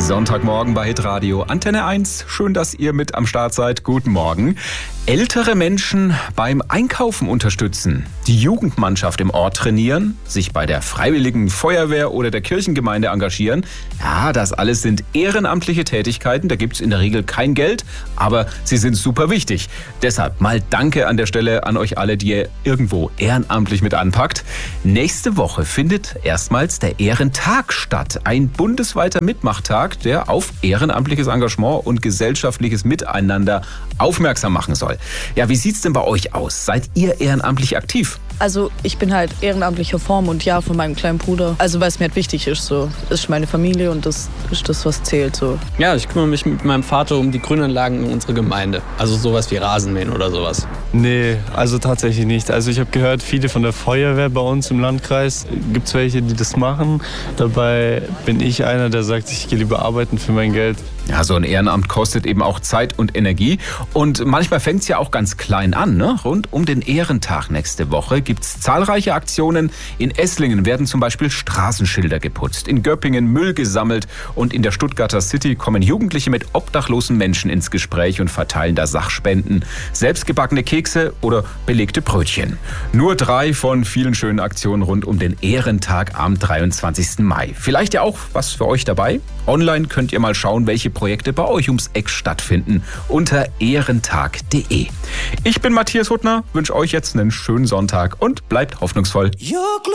Sonntagmorgen bei Hitradio Antenne 1. Schön, dass ihr mit am Start seid. Guten Morgen. Ältere Menschen beim Einkaufen unterstützen, die Jugendmannschaft im Ort trainieren, sich bei der Freiwilligen Feuerwehr oder der Kirchengemeinde engagieren. Ja, das alles sind ehrenamtliche Tätigkeiten. Da gibt es in der Regel kein Geld, aber sie sind super wichtig. Deshalb mal Danke an der Stelle an euch alle, die ihr irgendwo ehrenamtlich mit anpackt. Nächste Woche findet erstmals der Ehrentag statt. Ein bundesweiter Mitmachtag, der auf ehrenamtliches Engagement und gesellschaftliches Miteinander aufmerksam machen soll. Ja, wie sieht's denn bei euch aus? Seid ihr ehrenamtlich aktiv? Also ich bin halt ehrenamtlicher Form und ja, von meinem kleinen Bruder. Also weil es mir halt wichtig ist, so. Das ist meine Familie und das ist das, was zählt, so. Ja, ich kümmere mich mit meinem Vater um die Grünanlagen in unserer Gemeinde. Also sowas wie Rasenmähen oder sowas. Nee, also tatsächlich nicht. Also ich habe gehört, viele von der Feuerwehr bei uns im Landkreis, gibt es welche, die das machen. Dabei bin ich einer, der sagt, ich gehe lieber arbeiten für mein Geld. Ja, so ein Ehrenamt kostet eben auch Zeit und Energie. Und manchmal fängt es ja auch ganz klein an, ne? Rund um den Ehrentag nächste Woche gibt es zahlreiche Aktionen. In Esslingen werden zum Beispiel Straßenschilder geputzt, in Göppingen Müll gesammelt und in der Stuttgarter City kommen Jugendliche mit obdachlosen Menschen ins Gespräch und verteilen da Sachspenden, selbstgebackene Kekse oder belegte Brötchen. Nur 3 von vielen schönen Aktionen rund um den Ehrentag am 23. Mai. Vielleicht ja auch was für euch dabei? Online könnt ihr mal schauen, welche Projekte bei euch ums Eck stattfinden unter ehrentag.de. Ich bin Matthias Huttner, wünsche euch jetzt einen schönen Sonntag und bleibt hoffnungsvoll.